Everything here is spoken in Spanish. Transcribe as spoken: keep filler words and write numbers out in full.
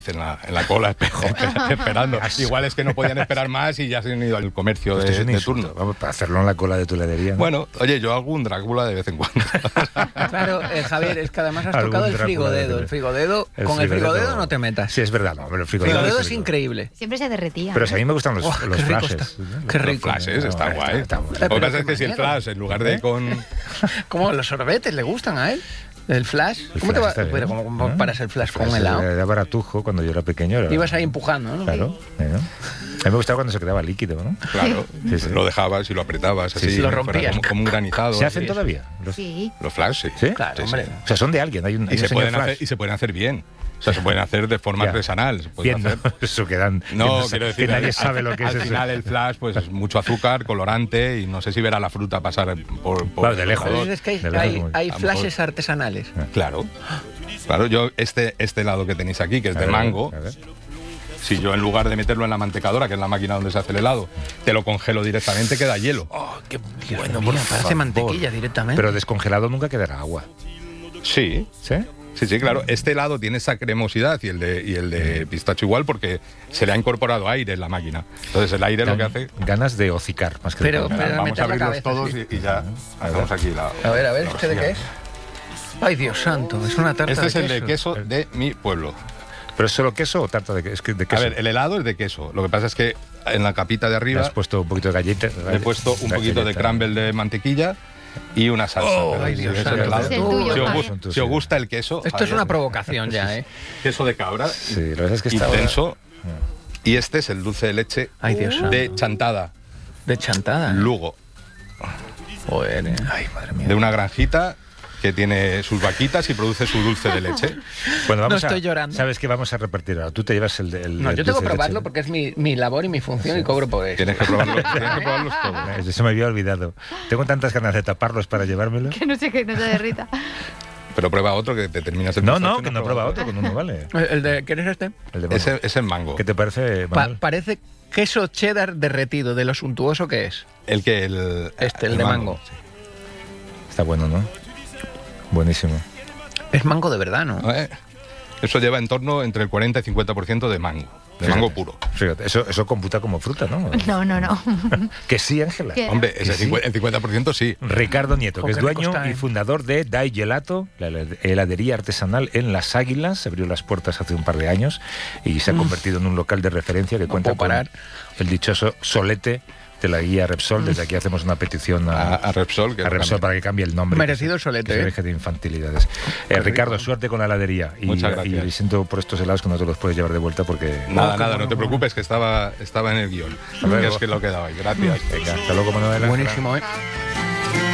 En la, en la cola esperando. Igual es que no podían esperar más y ya se han ido al comercio de, es de turno. Vamos a hacerlo en la cola de tu heladería, ¿no? Bueno, oye, yo hago un Drácula de vez en cuando. Claro, eh, Javier, es que además has Algún tocado el Drácula frigodedo. de- El frigodedo, El con el frigodedo- frigodedo no te metas. Sí, es verdad, no, pero el El frigodedo, frigodedo es es rico. increíble. Siempre se derretía. Pero ¿no? si a mí me gustan los, Oh, los qué rico flashes. está. Qué Los rico. flashes, está No, guay. está bueno. Lo que Pero pasa qué es que si el manera. flash, en lugar de ¿Eh? con... ¿Cómo los sorbetes le gustan a él? ¿El flash? El ¿Cómo te flash va? está bien, Pero ¿cómo, cómo ¿no? paras el flash con Flash un helado? Era baratujo cuando yo era pequeño. Era... Ibas ahí empujando, ¿no? Claro. ¿eh? A mí me gustaba cuando se quedaba líquido, ¿no? Claro, Sí, sí. lo dejabas y lo apretabas así. Sí, sí. Lo fuera rompías. Como, como un granizado. ¿Se hacen así. todavía? Los... Sí. Los flash, sí. ¿Sí? Claro, Sí, hombre. sí. O sea, son de alguien. Hay un, hay Y un se, señor pueden flash. hacer, y se pueden hacer bien. O sea, se pueden hacer de forma Ya. artesanal. Se pueden Bien, hacer... ¿no? Eso que dan. que No, sa- quiero decir, que nadie al- sabe lo que es al eso. final el flash, pues es mucho azúcar, colorante y no sé si verá la fruta pasar por... por Claro, de el lejos. ordenador. Es que hay, De lejos, hay, como- hay a lo flashes mejor- artesanales. Claro. Claro, yo este, este helado que tenéis aquí, que es A de ver, mango, a ver. si yo en lugar de meterlo en la mantecadora, que es la máquina donde se hace el helado, te lo congelo directamente, queda hielo. Oh, qué Dios bueno, mío, mira, parece por mantequilla favor. directamente. Pero descongelado nunca quedará agua. Sí, ¿Sí? sí, sí, claro. Este helado tiene esa cremosidad y el de, y el de pistacho igual porque se le ha incorporado aire en la máquina. Entonces el aire lo que hace... Ganas de hocicar, más que Pero- de comer. pero- Vamos meter a la abrirlos cabeza, todos sí. y, y ya hacemos aquí la... A ver, a ver, la ¿este de qué es? reseña. Ay, Dios santo, es una tarta Este es de el de queso. queso de mi pueblo. ¿Pero es solo queso o tarta de, que- es que de A queso? ver, el helado es de queso. Lo que pasa es que en la capita de Le arriba has puesto un poquito de galleta. le he puesto un poquito de crumble de mantequilla y una salsa. Oh, Pero ay, sí, Dios es el santo. helado. Es el tuyo, si, os, Javier. gu- si os gusta el queso... Esto es Javier, una provocación ya, ¿eh? queso de cabra, Sí, la verdad es que está intenso. Y este es el dulce de leche Ay, Dios santo. de chantada, De chantada. Lugo, Joder, eh. Ay, madre mía. de una granjita que tiene sus vaquitas y produce su dulce de leche. Bueno, vamos No estoy a, llorando. ¿Sabes qué vamos a repartir ahora? Tú te llevas el... de- el No, el yo tengo dulce que de probarlo leche. porque es mi, mi labor y mi función y cobro por eso. Tienes que probarlos, tienes que probarlos todos. Eh, Eso me había olvidado. Tengo tantas ganas de taparlos para llevármelos. Que no sé qué, no se derrita. Pero prueba otro que te terminas el No, pistacho no, y que no prueba prueba otro, con uno vale. El el de, ¿quieres este? El de mango. Ese es el mango. ¿Qué te parece, Pa- Manuel? parece queso cheddar derretido, de lo suntuoso que es. El que el... Este, el de mango. Está bueno, ¿no? Buenísimo. Es mango de verdad, ¿no? Eh, Eso lleva en torno entre el cuarenta y cincuenta por ciento de mango. De Fíjate, mango puro. Fíjate, eso, eso computa como fruta, ¿no? No, no, no. Que sí, Ángela. ¿Qué? Hombre, ¿Que ese sí? cincu- el cincuenta por ciento sí. Ricardo Nieto, Jo, que es qué rico dueño está, y ¿eh? fundador de Dai Gelato, la heladería artesanal en Las Águilas. Se abrió las puertas hace un par de años y se ha convertido en un local de referencia que cuenta puedo con parar. el dichoso solete de la guía Repsol. Desde aquí hacemos una petición a, A, a Repsol. Que a Repsol para que cambie el nombre. Merecido que el se- solete, que se ¿eh? deje de infantilidades. Eh, Ricardo, suerte con la heladería. Y, Muchas gracias. y siento por estos helados que no te los puedes llevar de vuelta porque... Nada, Oh, qué nada, bueno, no te bueno. preocupes que estaba, estaba en el guión. luego. Que es que lo quedaba ahí. Gracias. Venga, hasta luego, Manuela. Buenísimo, ¿eh?